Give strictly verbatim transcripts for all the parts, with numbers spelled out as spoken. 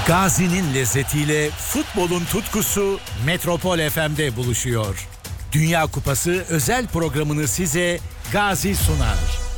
Gazi'nin lezzetiyle futbolun tutkusu Metropol F M'de buluşuyor. Dünya Kupası özel programını size Gazi sunar.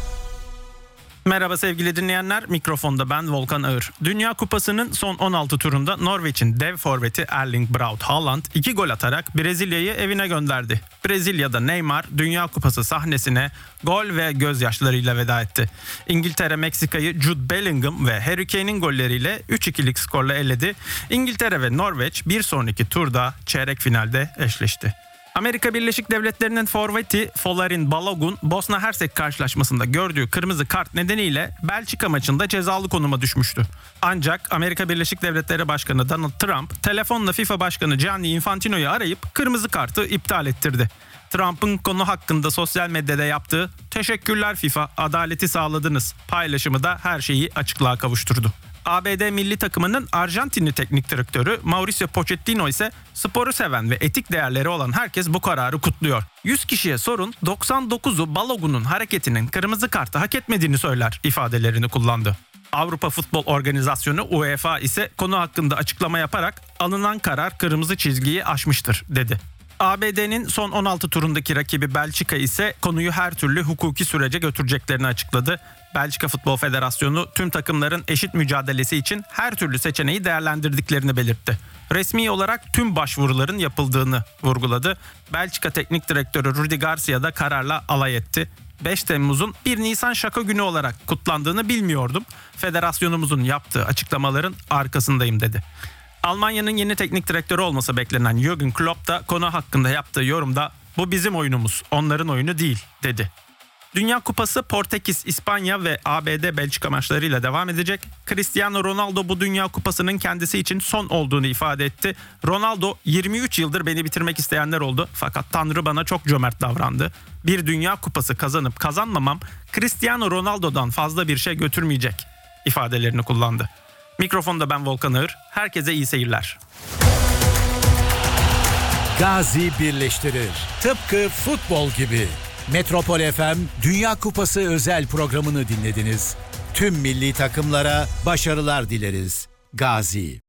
Merhaba sevgili dinleyenler, mikrofonda ben Volkan Ağır. Dünya Kupası'nın son on altı turunda Norveç'in dev forveti Erling Braut Haaland iki gol atarak Brezilya'yı evine gönderdi. Brezilya'da Neymar Dünya Kupası sahnesine gol ve gözyaşlarıyla veda etti. İngiltere Meksika'yı Jude Bellingham ve Harry Kane'in golleriyle üç ikilik skorla eledi. İngiltere ve Norveç bir sonraki turda çeyrek finalde eşleşti. Amerika Birleşik Devletleri'nin forveti Folarin Balogun, Bosna Hersek karşılaşmasında gördüğü kırmızı kart nedeniyle Belçika maçında cezalı konuma düşmüştü. Ancak Amerika Birleşik Devletleri Başkanı Donald Trump, telefonla FIFA Başkanı Gianni Infantino'yu arayıp kırmızı kartı iptal ettirdi. Trump'ın konu hakkında sosyal medyada yaptığı "Teşekkürler FIFA, adaleti sağladınız" paylaşımı da her şeyi açıklığa kavuşturdu. A B D milli takımının Arjantinli teknik direktörü Mauricio Pochettino ise sporu seven ve etik değerleri olan herkes bu kararı kutluyor. yüz kişiye sorun, doksan dokuzu Balogun'un hareketinin kırmızı kartı hak etmediğini söyler ifadelerini kullandı. Avrupa Futbol Organizasyonu UEFA ise konu hakkında açıklama yaparak alınan karar kırmızı çizgiyi aşmıştır dedi. A B D'nin son on altı turundaki rakibi Belçika ise konuyu her türlü hukuki sürece götüreceklerini açıkladı. Belçika Futbol Federasyonu tüm takımların eşit mücadelesi için her türlü seçeneği değerlendirdiklerini belirtti. Resmi olarak tüm başvuruların yapıldığını vurguladı. Belçika Teknik Direktörü Rudi Garcia da kararla alay etti. beş Temmuz'un bir Nisan şaka günü olarak kutlandığını bilmiyordum. Federasyonumuzun yaptığı açıklamaların arkasındayım dedi. Almanya'nın yeni teknik direktörü olması beklenen Jürgen Klopp da konu hakkında yaptığı yorumda "Bu bizim oyunumuz, onların oyunu değil" dedi. Dünya Kupası Portekiz, İspanya ve A B D Belçika maçlarıyla devam edecek. Cristiano Ronaldo bu Dünya Kupası'nın kendisi için son olduğunu ifade etti. Ronaldo, yirmi üç yıldır beni bitirmek isteyenler oldu fakat Tanrı bana çok cömert davrandı. Bir Dünya Kupası kazanıp kazanmamam Cristiano Ronaldo'dan fazla bir şey götürmeyecek ifadelerini kullandı. Mikrofonda ben Volkan Ağır. Herkese iyi seyirler. Gazi birleştirir. Tıpkı futbol gibi. Metropol F M Dünya Kupası özel programını dinlediniz. Tüm milli takımlara başarılar dileriz. Gazi.